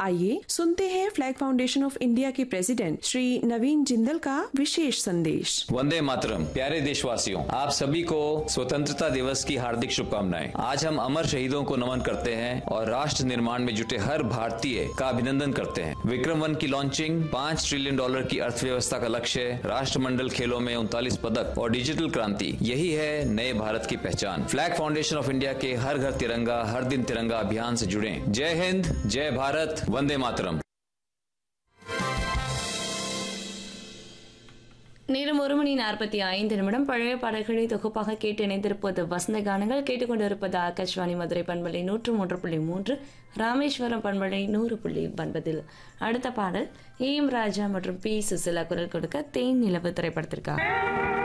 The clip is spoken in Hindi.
आइए सुनते हैं फ्लैग फाउंडेशन ऑफ इंडिया के प्रेसिडेंट श्री नवीन जिंदल का विशेष संदेश। वंदे मातरम। प्यारे देशवासियों, आप सभी को स्वतंत्रता दिवस की हार्दिक शुभकामनाएं। आज हम अमर शहीदों को नमन करते हैं और राष्ट्र निर्माण में जुटे हर भारतीय का अभिनंदन करते हैं। विक्रम-1 की लॉन्चिंग, $5 ट्रिलियन की अर्थव्यवस्था का लक्ष्य, राष्ट्रमंडल खेलों में 39 पदक और डिजिटल क्रांति, यही है नए भारत की पहचान। फ्लैग फाउंडेशन ऑफ इंडिया के हर घर तिरंगा हर दिन तिरंगा अभियान से जुड़े। जय हिंद, जय भारत, वंदे मातरम। நேரம் 1:45 பழைய பாடல்களை தொகுப்பாக கேட்டு இணைந்திருப்பது வசந்த கானங்கள். கேட்டுக்கொண்டிருப்பது ஆகாஷ்வாணி மதுரை பண்பலை 103.3, ராமேஸ்வரம் பண்பலை 100.9. அடுத்த பாடல் AM ராஜா மற்றும் P சுசிலா குரல் கொடுக்க தேன் நிலவு திரைப்படத்திற்காக.